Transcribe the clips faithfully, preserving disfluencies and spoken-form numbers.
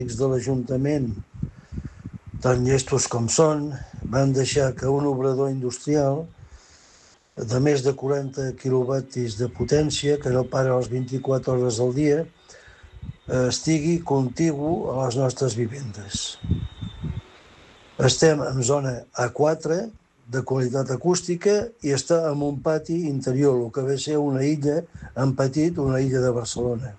de l'Ajuntament, tan llestos com són, van deixar que un obrador industrial de més de quaranta quilowatis de potència, que no para les vint-i-quatre hores al dia, estigui contigu a les nostres vivendes. Estem en zona A quatre, de qualitat acústica, i està en un pati interior, el que ve a ser una illa en petit, una illa de Barcelona.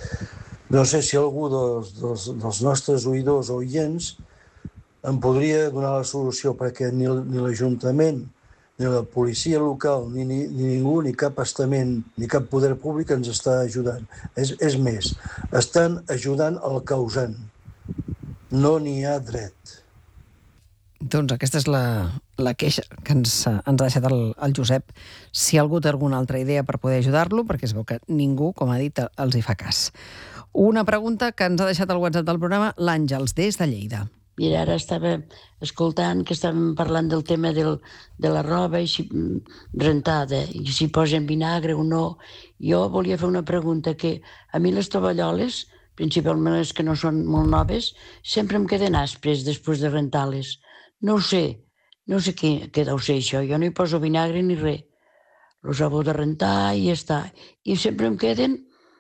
No sé si algú dels, dels, dels nostres oïdors o oients em podria donar la solució, perquè ni, ni l'Ajuntament, ni la policia local, ni, ni, ni ningú, ni cap estament, ni cap poder públic ens està ajudant. És, és més, estan ajudant el causant. No n'hi ha dret. Doncs aquesta és la, la queixa que ens, ens ha deixat el, el Josep. Si algú té alguna altra idea per poder ajudar-lo, perquè es veu que ningú, com ha dit, els hi fa cas. Una pregunta que ens ha deixat al WhatsApp del programa l'Àngels, des de Lleida. Mira, ara estava escoltant que estàvem parlant del tema del, de la roba i si, rentada, i si posen vinagre o no. Jo volia fer una pregunta, que a mi les tovalloles, principalment les que no són molt noves, sempre em queden aspres després de rentar-les. No ho sé, no sé què, què deu ser això. Jo no hi poso vinagre ni res. Lo sabó de rentar i ja està. I sempre em queden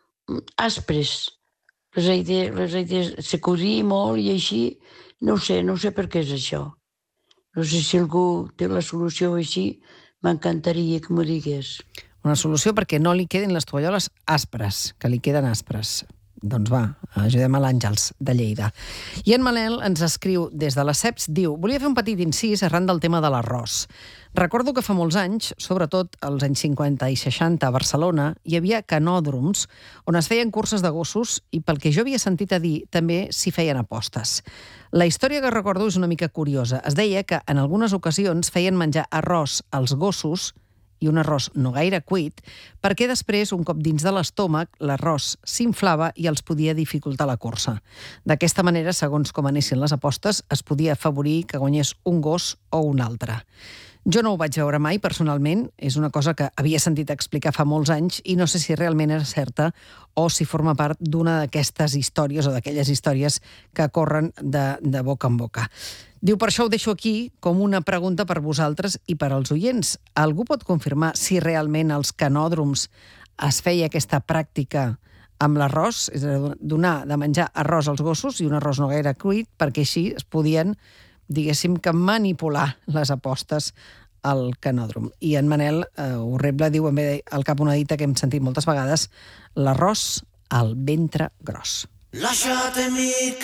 aspres. Les he de, les he de sacudir molt i així. No ho sé, no sé per què és això. No sé si algú té la solució així, m'encantaria que m'ho digués. Una solució perquè no li quedin les tovalloles aspres, que li queden aspres. Doncs va, ajudem a l'Àngels de Lleida. I en Manel ens escriu des de les Ceps, diu: volia fer un petit incís arran del tema de l'arròs. Recordo que fa molts anys, sobretot als anys cinquanta i seixanta a Barcelona, hi havia canòdroms on es feien curses de gossos i, pel que jo havia sentit a dir, també s'hi feien apostes. La història que recordo és una mica curiosa. Es deia que en algunes ocasions feien menjar arròs als gossos, i un arròs no gaire cuit, perquè després, un cop dins de l'estómac, l'arròs s'inflava i els podia dificultar la cursa. D'aquesta manera, segons com anessin les apostes, es podia afavorir que guanyés un gos o un altre. Jo no ho vaig veure mai, personalment, és una cosa que havia sentit explicar fa molts anys i no sé si realment era certa o si forma part d'una d'aquestes històries o d'aquelles històries que corren de, de boca en boca. Diu, per això ho deixo aquí com una pregunta per vosaltres i per als oients. Algú pot confirmar si realment als canòdroms es feia aquesta pràctica amb l'arròs, és a dir, donar de menjar arròs als gossos i un arròs no gaire cuit, perquè així es podien, diguéssim, que manipular les apostes al canòdrom. I en Manel, eh, horrible, diu, em ve al cap una dita que hem sentit moltes vegades: l'arròs al ventre gros. Lasciatemi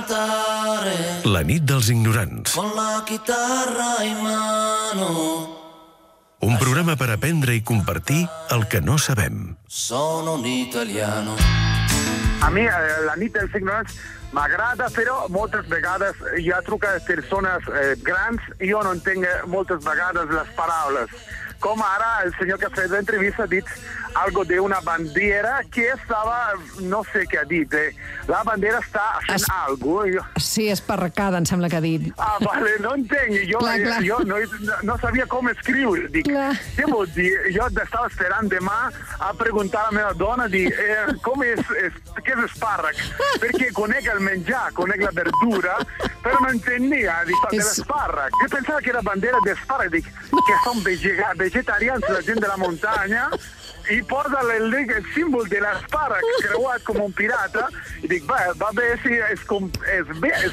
cantare La nit dels ignorants. con la chitarra in mano. Un programa per aprendre i compartir el que no sabem. Sono un italiano. A mi eh, la nit dels ignorants m'agrada, però moltes vegades hi ha truca persones eh, grans i jo no entenc moltes vegades les paraules. Com ara el senyor que ha fet l'entrevista ha dit algo de una bandera que estava, no sé què ha dit, eh? La bandera està fent es... algo. Jo... Sí, esparracada, em sembla que ha dit. Ah, vale, no entenc. Jo, clar, clar. jo no, no sabia com escriure. Dic, què vol dir? Jo estava esperant demà a preguntar a la meva dona, dic, eh, com és, és, què és espàrrec? Perquè conec el menjar, conec la verdura, però no entenia, dic, és... de l'espàrrec. Jo pensava que era bandera d'espàrrec, dic, que són vegetarians, la gent de la muntanya, i posa el, el símbol de l'espàrrec creuat com un pirata i dic, va, va bé si és, com, és bé,